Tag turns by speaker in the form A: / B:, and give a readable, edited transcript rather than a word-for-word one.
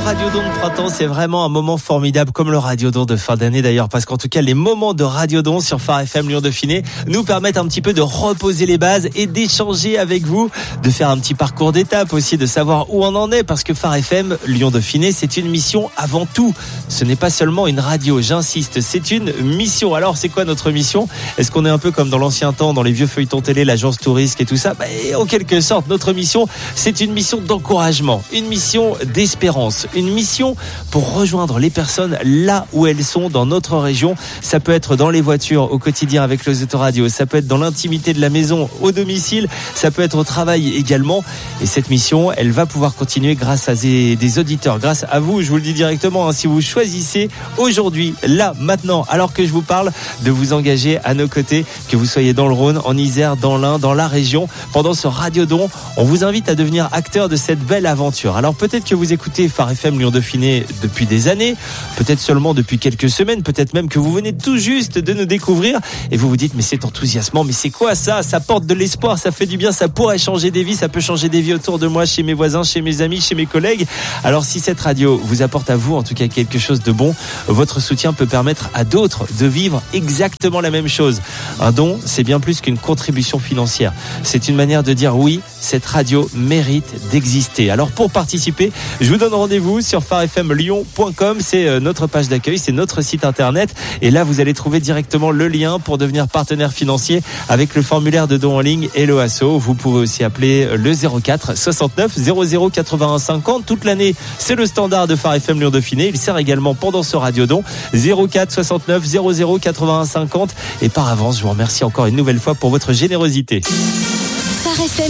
A: Radiodon de printemps, c'est vraiment un moment formidable, comme le Radiodon de fin d'année d'ailleurs, parce qu'en tout cas, les moments de Radiodon sur Phare FM Lyon Dauphiné nous permettent un petit peu de reposer les bases et d'échanger avec vous, de faire un petit parcours d'étape aussi, de savoir où on en est, parce que Phare FM Lyon Dauphiné, c'est une mission avant tout. Ce n'est pas seulement une radio, j'insiste, c'est une mission. Alors, c'est quoi notre mission ? Est-ce qu'on est un peu comme dans l'ancien temps, dans les vieux feuilletons télé, l'agence Tourisque et tout ça ? En quelque sorte, notre mission, c'est une mission d'encouragement, une mission d'espérance, une mission pour rejoindre les personnes là où elles sont dans notre région. Ça peut être dans les voitures au quotidien avec les autoradios, ça peut être dans l'intimité de la maison, au domicile, ça peut être au travail également. Et cette mission, elle va pouvoir continuer grâce à des auditeurs, grâce à vous, je vous le dis directement, si vous choisissez aujourd'hui, là, maintenant, alors que je vous parle, de vous engager à nos côtés, que vous soyez dans le Rhône, en Isère, dans l'Ain, dans la région, pendant ce Radiodon, on vous invite à devenir acteur de cette belle aventure. Alors peut-être que vous écoutez Phare FM Lyon Dauphiné depuis des années, peut-être seulement depuis quelques semaines, peut-être même que vous venez tout juste de nous découvrir et vous vous dites mais c'est enthousiasmant, mais c'est quoi ça ? Ça porte de l'espoir, ça fait du bien, ça pourrait changer des vies, ça peut changer des vies autour de moi, chez mes voisins, chez mes amis, chez mes collègues. Alors si cette radio vous apporte à vous en tout cas quelque chose de bon, votre soutien peut permettre à d'autres de vivre exactement la même chose. Un don, c'est bien plus qu'une contribution financière. C'est une manière de dire oui, cette radio mérite d'exister. Alors pour participer, je vous donne rendez-vous sur pharefmlyon.com, c'est notre page d'accueil, c'est notre site internet et là vous allez trouver directement le lien pour devenir partenaire financier avec le formulaire de don en ligne et le ASSO. Vous pouvez aussi appeler le 04 69 00 81 50. Toute l'année, c'est le standard de Phare FM Lyon Dauphiné. Il sert également pendant ce Radiodon 04 69 00 81 50 et par avance, je vous remercie encore une nouvelle fois pour votre générosité.
B: Phare FM